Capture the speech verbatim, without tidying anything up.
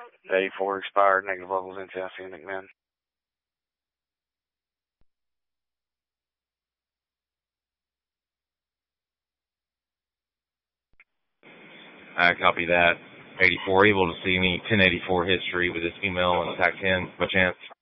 eighty-four expired, negative levels in South man. I copy that. eighty-four, able to see any ten eighty-four history with this female on attack ten, by chance?